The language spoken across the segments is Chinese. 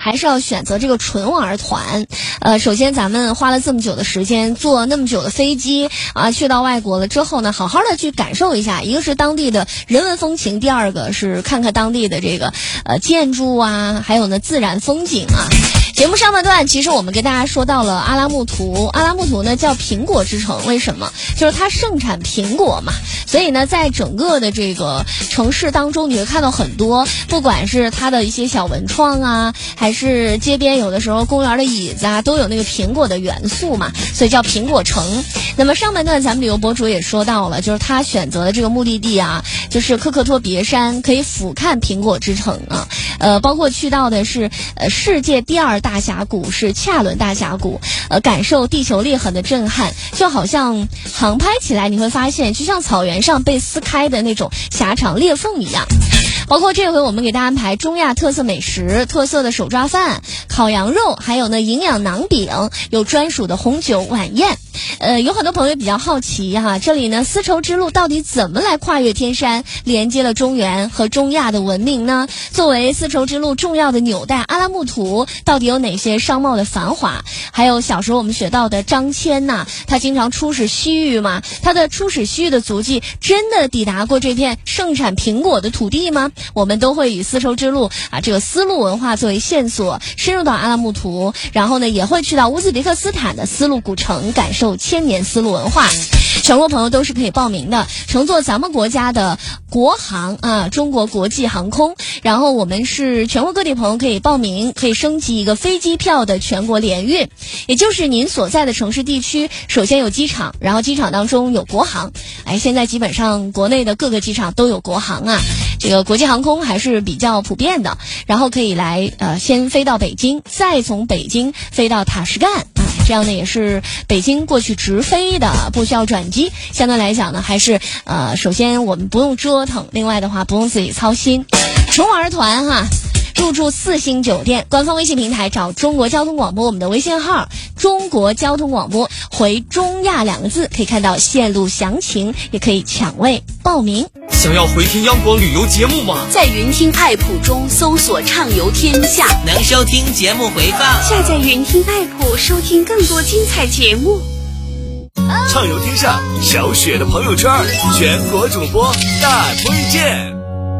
还是要选择这个纯玩团。首先咱们花了这么久的时间，坐那么久的飞机啊，去到外国了之后呢，好好的去感受一下，一个是当地的人文风情，第二个是看看当地的这个建筑啊，还有呢自然风景啊。节目上半段其实我们跟大家说到了阿拉木图，阿拉木图呢叫苹果之城，为什么？就是它盛产苹果嘛，所以呢在整个的这个城市当中，你会看到很多，不管是它的一些小文创啊，还是街边有的时候公园的椅子啊，都有那个苹果的元素嘛，所以叫苹果城。那么上半段咱们旅游博主也说到了，就是他选择的这个目的地啊，就是科克托别山，可以俯瞰苹果之城啊。包括去到的是世界第2大峡谷是恰伦大峡谷，感受地球裂痕的震撼，就好像航拍起来你会发现，就像草原上被撕开的那种狭长裂缝一样。包括这回我们给大家安排中亚特色美食，特色的手抓饭、烤羊肉，还有呢营养馕饼，有专属的红酒晚宴。有很多朋友比较好奇哈，这里呢丝绸之路到底怎么来跨越天山，连接了中原和中亚的文明呢？作为丝绸之路重要的纽带，阿拉木图到底有哪些商贸的繁华？还有小时候我们学到的张骞呐，他经常出使西域嘛，他的出使西域的足迹真的抵达过这片盛产苹果的土地吗？我们都会以丝绸之路啊这个丝路文化作为线索，深入到阿拉木图，然后呢也会去到乌兹别克斯坦的丝路古城，感受千年丝路文化。全国朋友都是可以报名的，乘坐咱们国家的国航啊，中国国际航空。然后我们是全国各地朋友可以报名，可以升级一个飞机票的全国联运，也就是您所在的城市地区首先有机场，然后机场当中有国航。现在基本上国内的各个机场都有国航啊，这个国际航空还是比较普遍的。然后可以来先飞到北京，再从北京飞到塔什干啊，这样呢也是北京过去直飞的，不需要转机。相对来讲呢，还是首先我们不用折腾，另外的话不用自己操心。纯玩团哈，入住4星酒店，官方微信平台找中国交通广播，我们的微信号中国交通广播，回中亚2个字，可以看到线路详情，也可以抢位报名。 想要回听央广旅游节目吗？ 在云听 APP 中搜索畅游天下， 能收听节目回放。 下载云听 APP 收听更多精彩节目。 畅游天下，小雪的朋友圈，全国主播大推荐。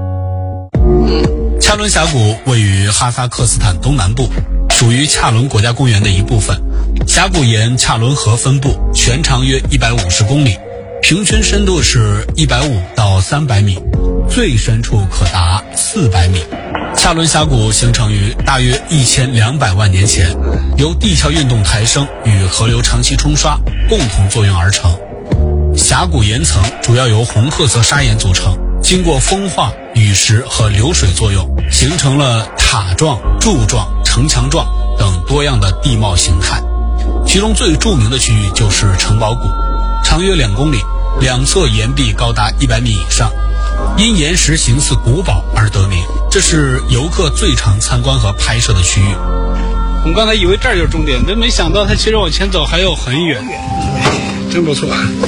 恰伦峡谷位于哈萨克斯坦东南部，属于恰伦国家公园的一部分。峡谷沿恰伦河分布，全长约150公里，平均深度是150到300米，最深处可达400米。恰伦峡谷形成于大约1200万年前，由地壳运动抬升与河流长期冲刷共同作用而成。峡谷岩层主要由红褐色砂岩组成，经过风化、雨蚀和流水作用，形成了塔状、柱状、城墙状等多样的地貌形态。其中最著名的区域就是城堡谷，长约2公里，两侧岩壁高达100米以上，因岩石形似古堡而得名。这是游客最常参观和拍摄的区域。 我们刚才以为这儿就是终点，但没想到它其实往前走还有很远，真不错。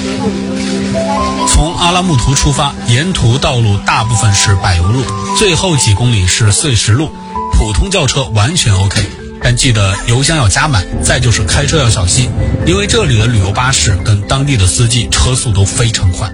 从阿拉木图出发，沿途道路大部分是柏油路，最后几公里是碎石路，普通轿车完全 OK， 但记得油箱要加满，再就是开车要小心，因为这里的旅游巴士跟当地的司机车速都非常快。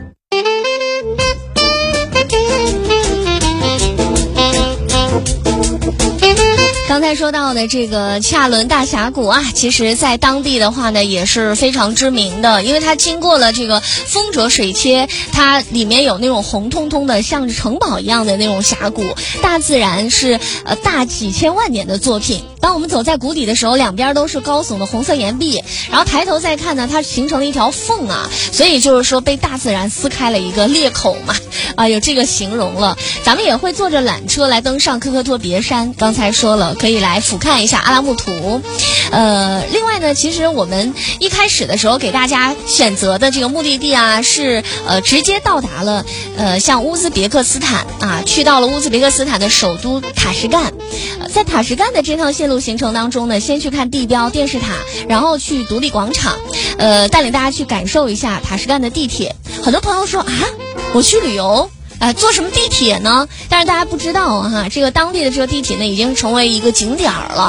刚才说到的这个恰伦大峡谷啊，其实在当地的话呢也是非常知名的，因为它经过了这个丰泽水切，它里面有那种红彤彤的像是城堡一样的那种峡谷，大自然是大几千万年的作品。当我们走在谷底的时候，两边都是高耸的红色岩壁，然后抬头再看呢，它形成了一条缝啊，所以就是说被大自然撕开了一个裂口嘛，有这个形容了。咱们也会坐着缆车来登上科克托别山，刚才说了可以来俯瞰一下阿拉木图。另外呢，其实我们一开始的时候给大家选择的这个目的地啊，是直接到达了像乌兹别克斯坦啊，去到了乌兹别克斯坦的首都塔什干。在塔什干的这趟线路行程当中呢，先去看地标电视塔，然后去独立广场，带领大家去感受一下塔什干的地铁。很多朋友说啊，我去旅游坐什么地铁呢？但是大家不知道哈，这个当地的这个地铁呢，已经成为一个景点了。